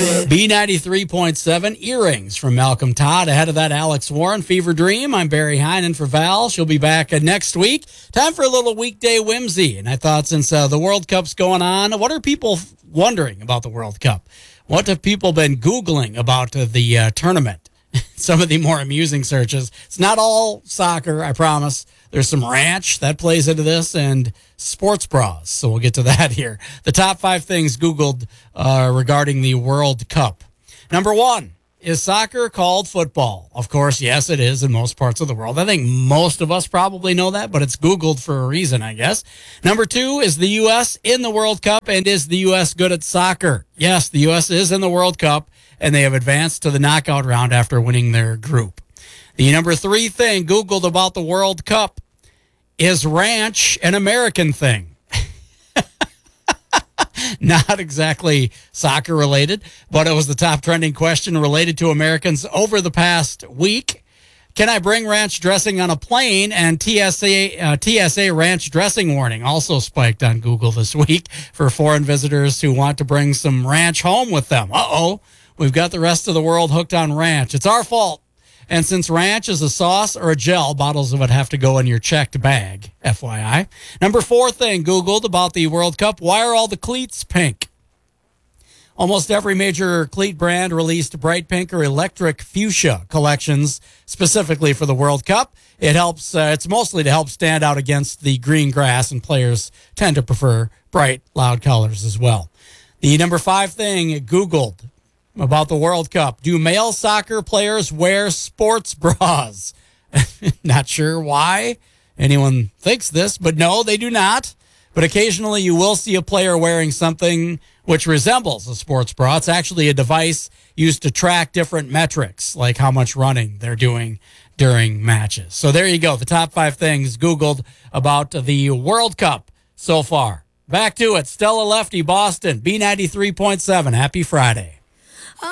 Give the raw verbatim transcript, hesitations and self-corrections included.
B ninety-three point seven, Earrings from Malcolm Todd. Ahead of that, Alex Warren, Fever Dream. I'm Barry Heinen for Val. She'll be back uh, next week. Time for a little weekday whimsy. And I thought since uh, the World Cup's going on, what are people wondering about the World Cup? What have people been Googling about uh, the uh, tournament? Some of the more amusing searches. It's not all soccer, I promise. There's some ranch that plays into this and sports bras. So we'll get to that here. The top five things Googled uh, regarding the World Cup. Number one, is soccer called football? Of course, yes, it is in most parts of the world. I think most of us probably know that, but it's Googled for a reason, I guess. Number two, is the U S in the World Cup, and is the U S good at soccer? Yes, the U S is in the World Cup, and they have advanced to the knockout round after winning their group. The number three thing Googled about the World Cup, is ranch an American thing? Not exactly soccer related, but it was the top trending question related to Americans over the past week. Can I bring ranch dressing on a plane? And T S A uh, T S A ranch dressing warning also spiked on Google this week for foreign visitors who want to bring some ranch home with them. Uh-oh, we've got the rest of the world hooked on ranch. It's our fault. And since ranch is a sauce or a gel, bottles of it have to go in your checked bag, F Y I. Number four thing Googled about the World Cup, why are all the cleats pink? Almost every major cleat brand released bright pink or electric fuchsia collections specifically for the World Cup. It helps, uh, it's mostly to help stand out against the green grass, and players tend to prefer bright, loud colors as well. The number five thing Googled about the World Cup, do male soccer players wear sports bras? Not sure why anyone thinks this, but no, they do not. But occasionally you will see a player wearing something which resembles a sports bra. It's actually a device used to track different metrics, like how much running they're doing during matches. So there you go, the top five things Googled about the World Cup so far. Back to it, Stella Lefty, Boston, B ninety-three point seven. Happy Friday.